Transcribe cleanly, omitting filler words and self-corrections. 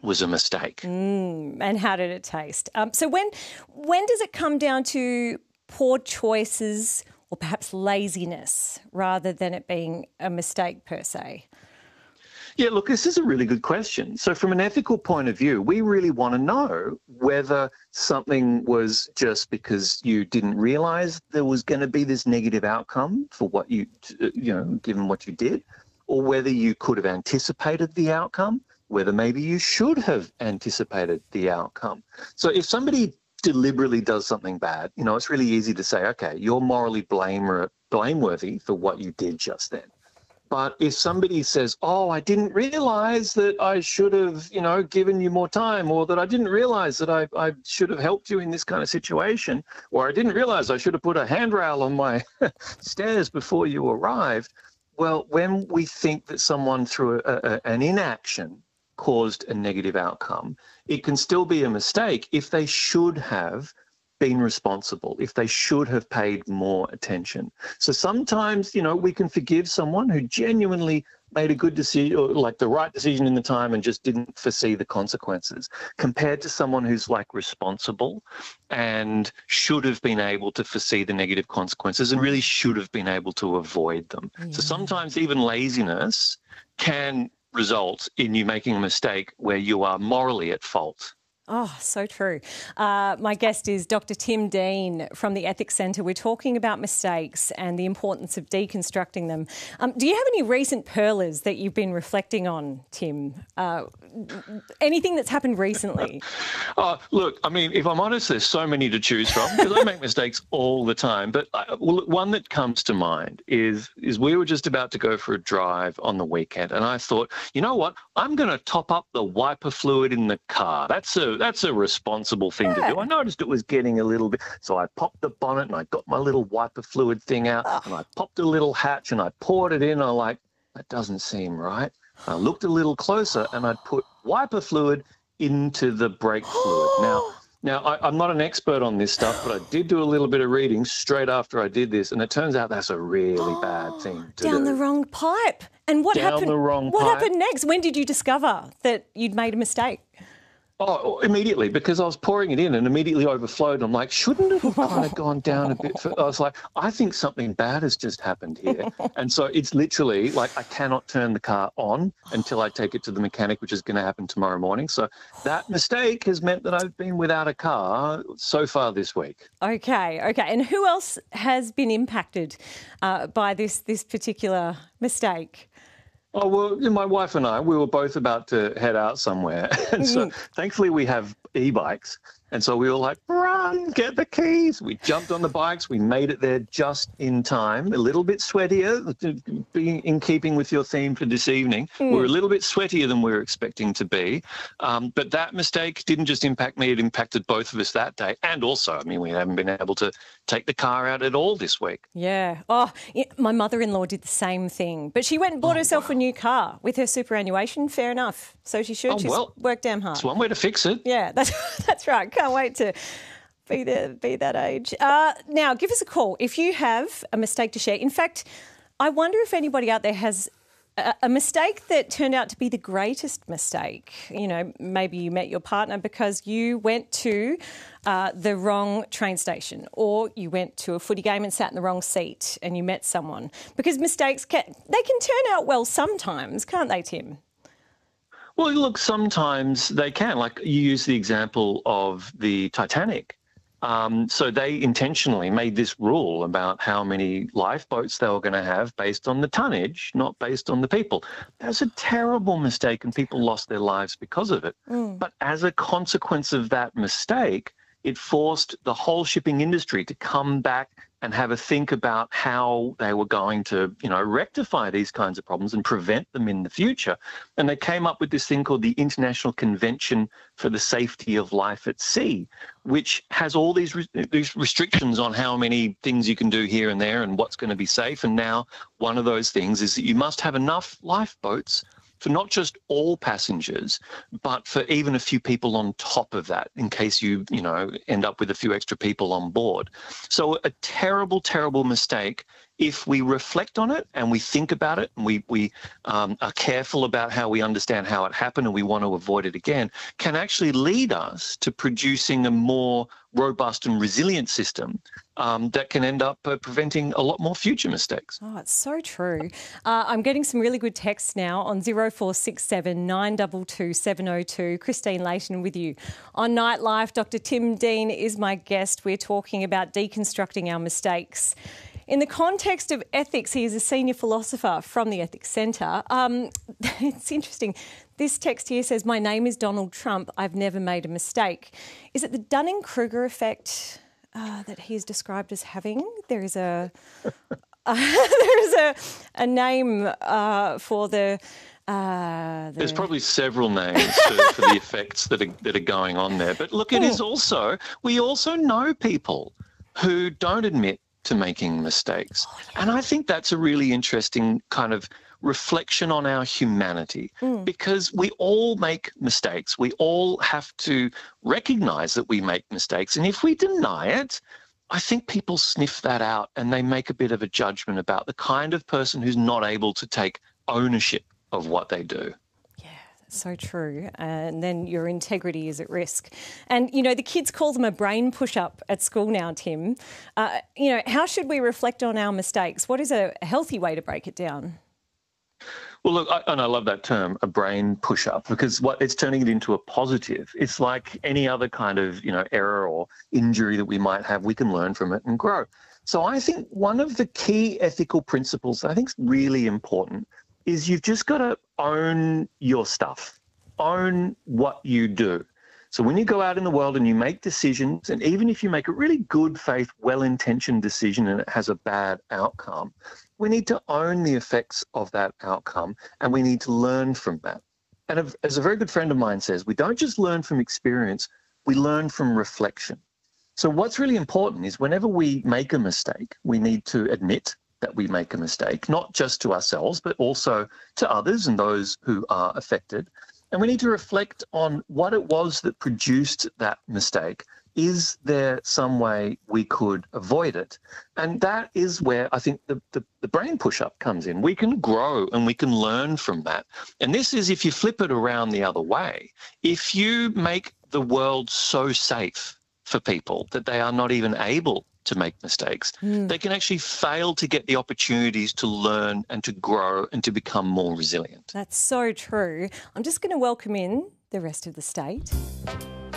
was a mistake. And how did it taste? So when does it come down to poor choices or perhaps laziness rather than it being a mistake per se? Yeah, look, this is a really good question. So from an ethical point of view, we really want to know whether something was just because you didn't realise there was going to be this negative outcome for what given what you did, or whether you could have anticipated the outcome, whether maybe you should have anticipated the outcome. So if somebody deliberately does something bad, it's really easy to say, okay, you're morally blameworthy for what you did just then. But if somebody says, oh, I didn't realise that I should have, given you more time, or that I didn't realise that I should have helped you in this kind of situation, or I didn't realise I should have put a handrail on my stairs before you arrived. Well, when we think that someone through an inaction caused a negative outcome, it can still be a mistake if they should have been responsible, if they should have paid more attention. So sometimes, we can forgive someone who genuinely made a good decision, or like the right decision in the time, and just didn't foresee the consequences, compared to someone who's like responsible and should have been able to foresee the negative consequences and really should have been able to avoid them. Yeah. So sometimes even laziness can result in you making a mistake where you are morally at fault. Oh, so true. My guest is Dr. Tim Dean from the Ethics Centre. We're talking about mistakes and the importance of deconstructing them. Do you have any recent pearlers that you've been reflecting on, Tim? Anything that's happened recently? Look, I mean, if I'm honest, there's so many to choose from because I make mistakes all the time. But one that comes to mind is we were just about to go for a drive on the weekend, and I thought, you know what? I'm going to top up the wiper fluid in the car. That's a responsible thing to do. I noticed it was getting a little bit, so I popped the bonnet and I got my little wiper fluid thing out and I popped a little hatch and I poured it in. I'm like, that doesn't seem right. I looked a little closer and I'd put wiper fluid into the brake fluid. Now, I'm not an expert on this stuff, but I did do a little bit of reading straight after I did this, and it turns out that's a really bad thing to do. Down the wrong pipe. And what happened? What happened next? When did you discover that you'd made a mistake? Oh, immediately, because I was pouring it in and immediately overflowed. I'm like, shouldn't it have kind of gone down a bit further? I was like, I think something bad has just happened here. And so it's literally like I cannot turn the car on until I take it to the mechanic, which is going to happen tomorrow morning. So that mistake has meant that I've been without a car so far this week. Okay. And who else has been impacted by this particular mistake? Oh, well, my wife and I, we were both about to head out somewhere. And so thankfully we have e-bikes. And so we were like, run, get the keys. We jumped on the bikes. We made it there just in time. A little bit sweatier, being in keeping with your theme for this evening. We're a little bit sweatier than we were expecting to be. But that mistake didn't just impact me. It impacted both of us that day. And also, I mean, we haven't been able to take the car out at all this week. Yeah. Oh, my mother-in-law did the same thing. But she went and bought herself a new car with her superannuation. Fair enough. So she should. She's worked damn hard. It's one way to fix it. Yeah, that's right. Can't wait to be that age. Now, give us a call if you have a mistake to share. In fact, I wonder if anybody out there has a mistake that turned out to be the greatest mistake. You know, maybe you met your partner because you went to the wrong train station, or you went to a footy game and sat in the wrong seat and you met someone. Because mistakes can turn out well sometimes, can't they, Tim? Well, look, sometimes they can. Like you use the example of the Titanic. So they intentionally made this rule about how many lifeboats they were going to have based on the tonnage, not based on the people. That's a terrible mistake, and people lost their lives because of it. But as a consequence of that mistake, it forced the whole shipping industry to come back and have a think about how they were going to, rectify these kinds of problems and prevent them in the future. And they came up with this thing called the International Convention for the Safety of Life at Sea, which has all these restrictions on how many things you can do here and there and what's going to be safe. And now one of those things is that you must have enough lifeboats for not just all passengers, but for even a few people on top of that, in case you end up with a few extra people on board. So a terrible, terrible mistake if we reflect on it and we think about it and we are careful about how we understand how it happened and we want to avoid it again, can actually lead us to producing a more robust and resilient system that can end up preventing a lot more future mistakes. Oh, it's so true. I'm getting some really good texts now on 0467 922 702. Christine Layton with you on Nightlife. Dr. Tim Dean is my guest. We're talking about deconstructing our mistakes. In the context of ethics, he is a senior philosopher from the Ethics Centre. It's interesting. This text here says, "My name is Donald Trump. I've never made a mistake." Is it the Dunning-Kruger effect that he is described as having? There is a a name for the. There's probably several names for the effects that are going on there. But look, it is also, we also know people who don't admit to making mistakes. And I think that's a really interesting kind of reflection on our humanity, because we all make mistakes. We all have to recognise that we make mistakes. And if we deny it, I think people sniff that out and they make a bit of a judgment about the kind of person who's not able to take ownership of what they do. So true. And then your integrity is at risk. And, you know, the kids call them a brain push-up at school now, Tim. How should we reflect on our mistakes? What is a healthy way to break it down? Well, look, I love that term, a brain push-up, because what it's turning it into a positive. It's like any other kind of, error or injury that we might have, we can learn from it and grow. So I think one of the key ethical principles that I think is really important is you've just got to own your stuff, own what you do. So when you go out in the world and you make decisions, and even if you make a really good faith, well-intentioned decision and it has a bad outcome, we need to own the effects of that outcome and we need to learn from that. And as a very good friend of mine says, we don't just learn from experience, we learn from reflection. So what's really important is whenever we make a mistake, we need to admit that we make a mistake, not just to ourselves, but also to others and those who are affected. And we need to reflect on what it was that produced that mistake. Is there some way we could avoid it? And that is where I think the brain push-up comes in. We can grow and we can learn from that. And this is if you flip it around the other way. If you make the world so safe for people that they are not even able to make mistakes, they can actually fail to get the opportunities to learn and to grow and to become more resilient. That's so true. I'm just going to welcome in the rest of the state.